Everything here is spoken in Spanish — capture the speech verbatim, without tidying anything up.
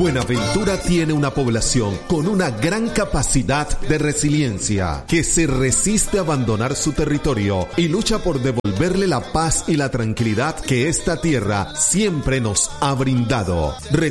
Buenaventura tiene una población con una gran capacidad de resiliencia que se resiste a abandonar su territorio y lucha por devolverle la paz y la tranquilidad que esta tierra siempre nos ha brindado. Recuerda